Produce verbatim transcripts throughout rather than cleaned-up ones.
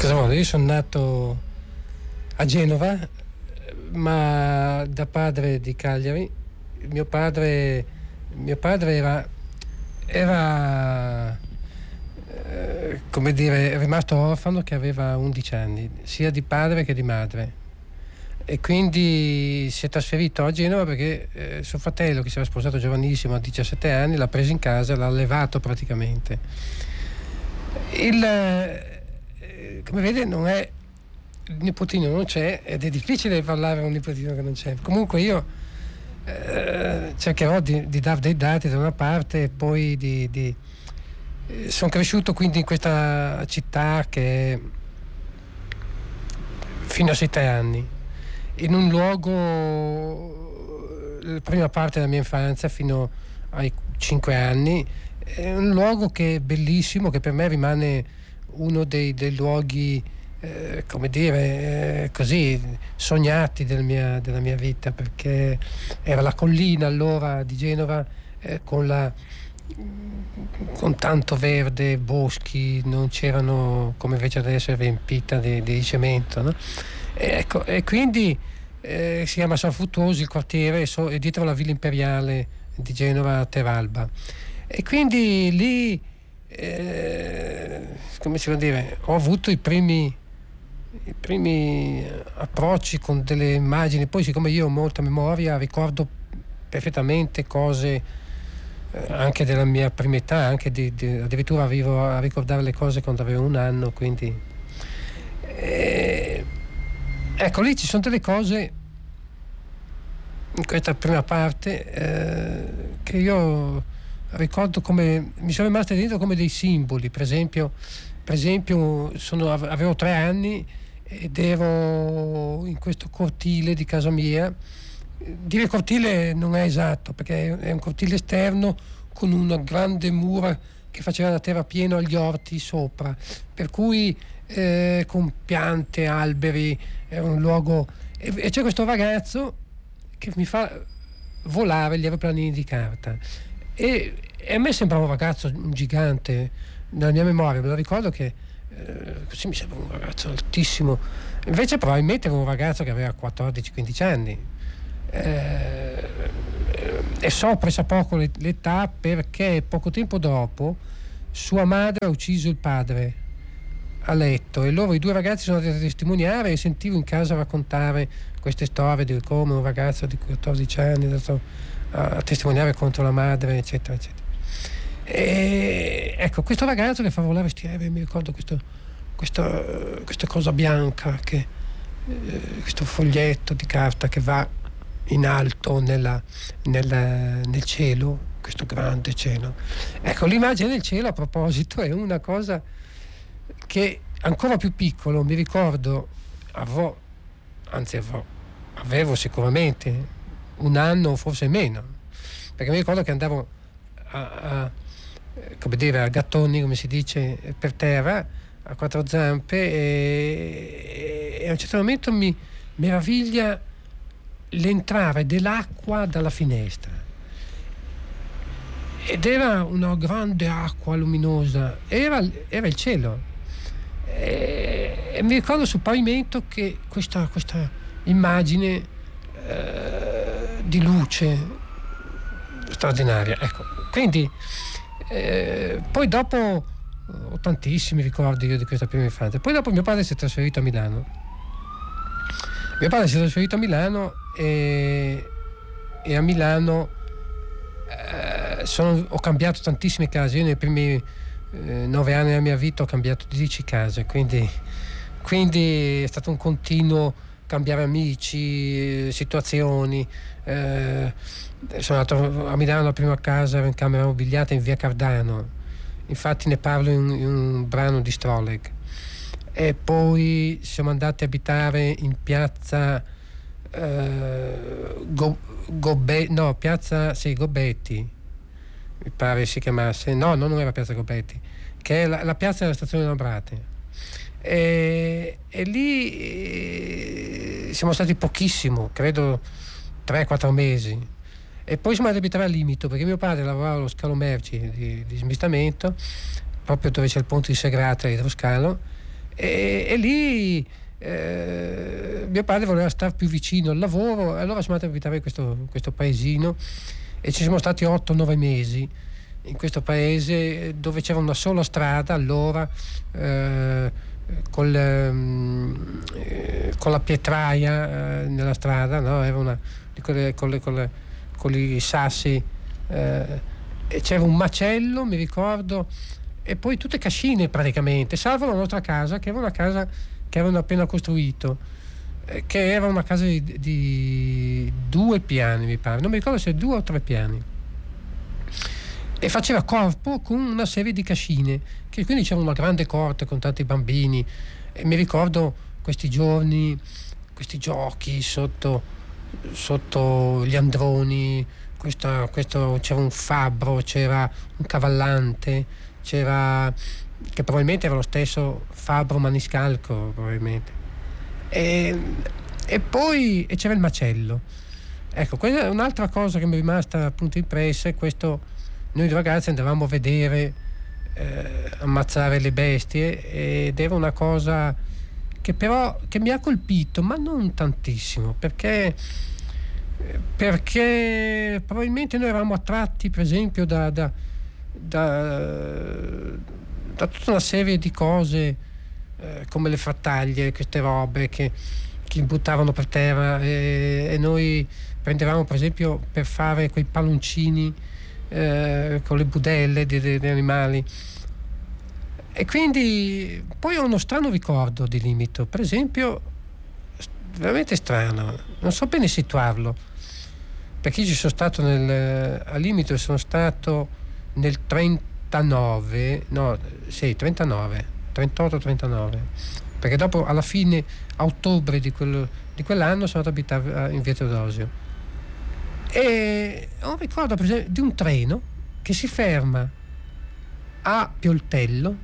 Cosa vuole? Io sono nato a Genova, ma da padre di Cagliari. Mio padre, mio padre era, era eh, come dire, è rimasto orfano che aveva undici anni, sia di padre che di madre. E quindi si è trasferito a Genova perché eh, suo fratello, che si era sposato giovanissimo a diciassette anni, l'ha preso in casa e l'ha allevato praticamente. Il, eh, come vede, non è, il nipotino non c'è ed è difficile parlare a un nipotino che non c'è. Comunque io eh, cercherò di, di dare dei dati da una parte e poi di, di eh, sono cresciuto quindi in questa città che fino a sette anni, in un luogo, la prima parte della mia infanzia fino ai cinque anni, è un luogo che è bellissimo, che per me rimane uno dei, dei luoghi eh, come dire eh, così sognati della mia, della mia vita, perché era la collina allora di Genova eh, con la con tanto verde, boschi, non c'erano come invece adesso è riempita di, di cemento, no? E, ecco, e quindi eh, si chiama San Fruttuoso il quartiere, so, è dietro la Villa Imperiale di Genova a Teralba, e quindi lì eh, come si può dire, ho avuto i primi i primi approcci con delle immagini. Poi siccome io ho molta memoria ricordo perfettamente cose eh, anche della mia prima età, anche di, di, addirittura arrivo a ricordare le cose quando avevo un anno, quindi eh, ecco, lì ci sono delle cose in questa prima parte eh, che io ricordo come mi sono rimaste dentro come dei simboli. Per esempio, per esempio sono, avevo tre anni ed ero in questo cortile di casa mia. Dire cortile non è esatto, perché è un cortile esterno con una grande mura che faceva la terra pieno agli orti sopra, per cui eh, con piante, alberi, era un luogo, e, e c'è questo ragazzo che mi fa volare gli aeroplanini di carta, e, e a me sembrava un ragazzo, un gigante nella mia memoria, me lo ricordo che eh, così mi sembra un ragazzo altissimo, invece probabilmente era un ragazzo che aveva quattordici quindici anni. Eh, e so pressappoco l'età perché poco tempo dopo sua madre ha ucciso il padre a letto, e loro, i due ragazzi, sono andati a testimoniare, e sentivo in casa raccontare queste storie di come un ragazzo di quattordici anni è andato a testimoniare contro la madre, eccetera eccetera. E ecco, questo ragazzo che fa volare questi aerei, mi ricordo questo, questo, questa cosa bianca, che, eh, questo foglietto di carta che va in alto nella, nella, nel cielo, questo grande cielo. Ecco, l'immagine del cielo, a proposito, è una cosa che ancora più piccolo mi ricordo, avrò, anzi avrò, avevo sicuramente un anno o forse meno, perché mi ricordo che andavo a, a come dire, a gattoni, come si dice, per terra a quattro zampe, e, e a un certo momento mi meraviglia l'entrare dell'acqua dalla finestra, ed era una grande acqua luminosa, era, era il cielo, e, e mi ricordo sul pavimento che questa, questa immagine eh, di luce straordinaria, ecco. Quindi eh, poi dopo ho tantissimi ricordi io di questa prima infanzia. Poi dopo mio padre si è trasferito a Milano mio padre si è trasferito a Milano e, e a Milano eh, sono, ho cambiato tantissime case. Io nei primi eh, nove anni della mia vita ho cambiato dieci case, quindi, quindi è stato un continuo cambiare amici, situazioni. Eh, sono andato a Milano, la prima casa era in camera mobiliata in via Cardano, infatti ne parlo in, in un brano di Stroleg. E poi siamo andati a abitare in piazza eh, Go, Gobe, no, piazza sì, Gobetti, mi pare si chiamasse, no, no, non era piazza Gobetti, che è la, la piazza della stazione Lambrate. E, e lì eh, siamo stati pochissimo, credo tre quattro mesi, e poi siamo andati a abitare a Limito, perché mio padre lavorava allo scalo merci di, di smistamento, proprio dove c'è il ponte di Segrate, l'idroscalo, e, e lì eh, mio padre voleva stare più vicino al lavoro, e allora siamo andati a abitare questo, questo paesino, e ci siamo stati otto nove mesi in questo paese, dove c'era una sola strada allora, eh, col, eh, con la pietraia eh, nella strada, no? Era una di quelle, con, le, con, le, con i sassi, eh, e c'era un macello, mi ricordo, e poi tutte cascine praticamente, salvo la nostra casa, che era una casa che avevano appena costruito, eh, che era una casa di, di due piani, mi pare, non mi ricordo se due o tre piani, e faceva corpo con una serie di cascine, che quindi c'era una grande corte con tanti bambini, e mi ricordo questi giorni, questi giochi sotto, sotto gli androni, questa, questo, c'era un fabbro, c'era un cavallante, c'era, che probabilmente era lo stesso fabbro maniscalco probabilmente, e, e poi e c'era il macello. Ecco, questa è un'altra cosa che mi è rimasta appunto impressa, è questo. Noi ragazzi andavamo a vedere eh, ammazzare le bestie, ed era una cosa che però che mi ha colpito, ma non tantissimo, perché perché probabilmente noi eravamo attratti per esempio da, da, da, da tutta una serie di cose, eh, come le frattaglie, queste robe che, che buttavano per terra, e, e noi prendevamo per esempio per fare quei palloncini Eh, con le budelle degli animali, e quindi poi ho uno strano ricordo di Limito, per esempio, veramente strano, non so bene situarlo, perché io ci sono stato nel, a Limito sono stato nel trentanove, no, sì, trentanove, trentotto trentanove, perché dopo alla fine, a ottobre di, quel, di quell'anno sono andato a abitare in via Teodosio. E ho un ricordo per esempio di un treno che si ferma a Pioltello,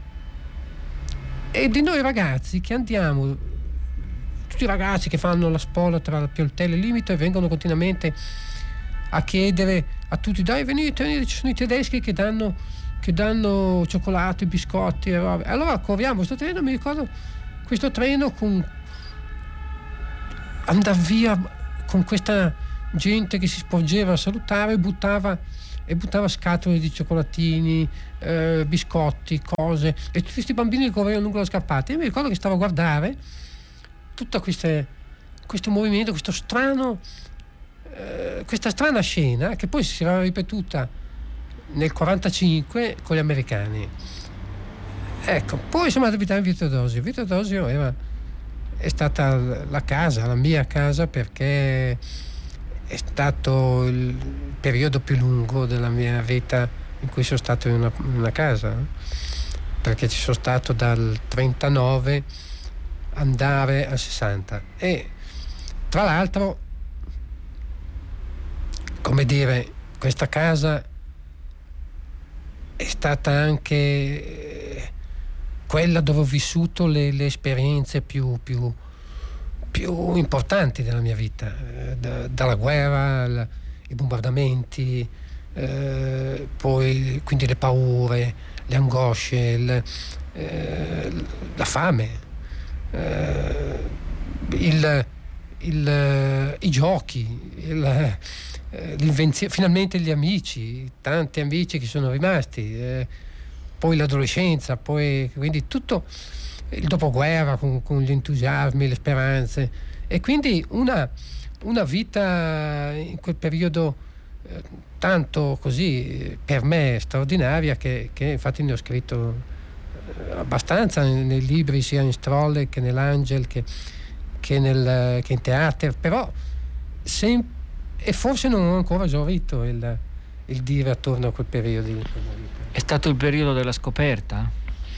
e di noi ragazzi che andiamo, tutti i ragazzi che fanno la spola tra Pioltello e Limito, e vengono continuamente a chiedere a tutti: dai, venite, venite, ci sono i tedeschi che danno, che danno cioccolato, biscotti e robe. Allora corriamo questo treno, mi ricordo questo treno con andava via con questa gente che si sporgeva a salutare, e buttava e buttava scatole di cioccolatini, eh, biscotti, cose, e tutti questi bambini che correvano lungo la scappata. Io mi ricordo che stavo a guardare tutto queste, questo movimento, questo strano eh, questa strana scena, che poi si era ripetuta nel quarantacinque con gli americani. Ecco, poi siamo andati a abitare in Via Teodosio. Via Teodosio era, è stata la casa, la mia casa, perché è stato il periodo più lungo della mia vita in cui sono stato in una, in una casa, perché ci sono stato dal trentanove andare al sessanta, e tra l'altro, come dire, questa casa è stata anche quella dove ho vissuto le, le esperienze più, più più importanti della mia vita, eh, da, dalla guerra, la, i bombardamenti, eh, poi quindi le paure, le angosce, il, eh, la fame, eh, il, il, i giochi, il, eh, l'invenzione, finalmente gli amici, tanti amici che sono rimasti, eh, poi l'adolescenza, poi quindi tutto il dopoguerra con, con gli entusiasmi, le speranze, e quindi una, una vita in quel periodo eh, tanto così per me straordinaria, che, che infatti ne ho scritto eh, abbastanza nei, nei libri, sia in Strolle che nell'Angel che, che, nel, che in Theater, però sem- e forse non ho ancora esaurito il, il dire attorno a quel periodo di vita. È stato il periodo della scoperta?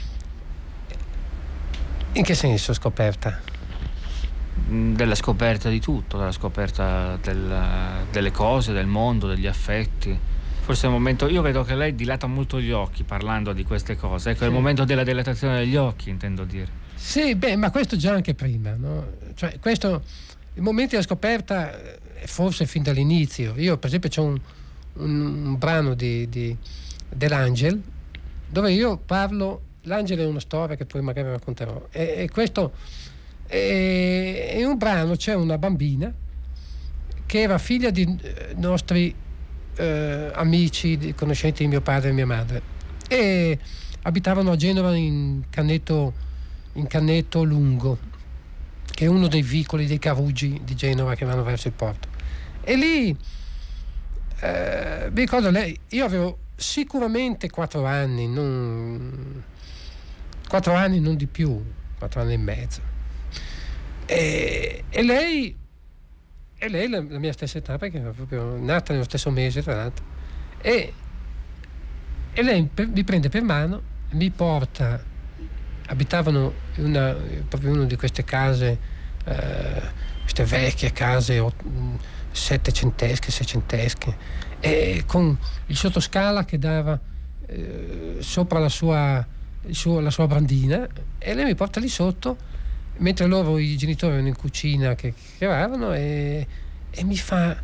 In che senso scoperta? Della scoperta di tutto, della scoperta del, delle cose, del mondo, degli affetti. Forse è il momento, io vedo che lei dilata molto gli occhi parlando di queste cose, ecco, sì. È il momento della dilatazione degli occhi, intendo dire. Sì, beh, ma questo già anche prima, no? Cioè, questo, il momento della scoperta è forse fin dall'inizio. Io per esempio c'è un, un, un brano di, di, dell'Angel dove io parlo l'angelo è una storia che poi magari racconterò, e, e questo è, in un brano c'è una bambina che era figlia di nostri eh, amici, di conoscenti di mio padre e mia madre, e abitavano a Genova in Canneto, in Canneto Lungo, che è uno dei vicoli, dei caruggi di Genova che vanno verso il porto. E lì eh, mi ricordo lei, io avevo sicuramente quattro anni, non quattro anni, non di più, quattro anni e mezzo, e, e lei e lei la, la mia stessa età, perché era proprio nata nello stesso mese tra l'altro, e, e lei per, mi prende per mano, mi porta, abitavano in una, proprio in una di queste case, eh, queste vecchie case settecentesche, seicentesche, e con il sottoscala che dava eh, sopra la sua, il suo, la sua brandina, e lei mi porta lì sotto mentre loro, i genitori, erano in cucina che chiacchieravano, e, e mi fa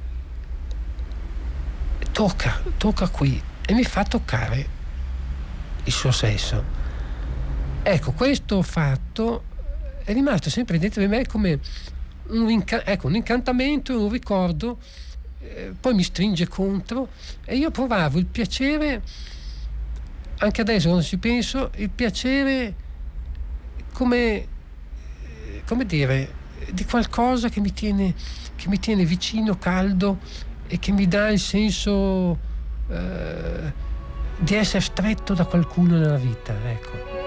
tocca, tocca qui, e mi fa toccare il suo sesso. Ecco, questo fatto è rimasto sempre dentro di me come un, inca- ecco, un incantamento, un ricordo, eh, poi mi stringe contro, e io provavo il piacere, anche adesso quando ci penso, il piacere come come dire, di qualcosa che mi tiene, che mi tiene vicino, caldo, e che mi dà il senso eh, di essere stretto da qualcuno nella vita, ecco.